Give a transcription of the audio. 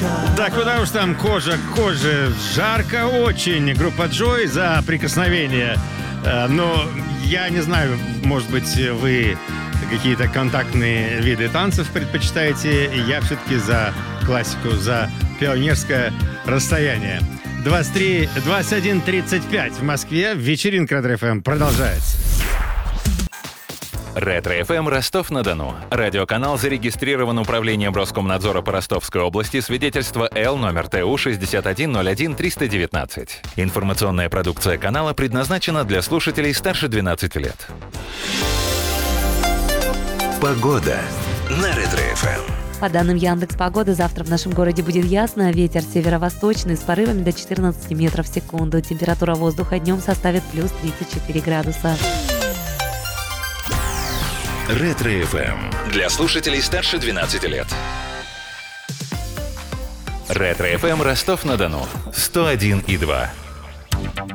Да куда уж там кожа к коже. Жарко очень. Группа Joy за прикосновение. Но я не знаю, может быть, вы какие-то контактные виды танцев предпочитаете. Я все-таки за классику, за пионерское расстояние. 21:35 в Москве. Вечеринка Ретро-ФМ продолжается. Ретро-ФМ Ростов-на-Дону. Радиоканал зарегистрирован Управлением Роскомнадзора по Ростовской области. Свидетельство Л номер ТУ 6101-319. Информационная продукция канала предназначена для слушателей старше 12 лет. Погода на Ретро-ФМ. По данным Яндекс.Погоды, завтра в нашем городе будет ясно. Ветер северо-восточный с порывами до 14 метров в секунду. Температура воздуха днем составит плюс 34 градуса. Ретро-ФМ. Для слушателей старше 12 лет. Ретро-ФМ Ростов-на-Дону. 101,2.